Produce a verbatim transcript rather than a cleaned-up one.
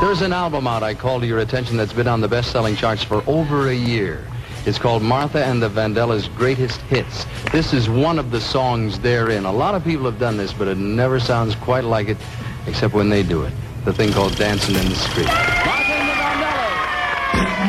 There's an album out I call to your attention that's been on the best-selling charts for over a year. It's called Martha and the Vandellas' Greatest Hits. This is one of the songs therein. A lot of people have done this, but it never sounds quite like it, except when they do it. The thing called Dancing in the Street.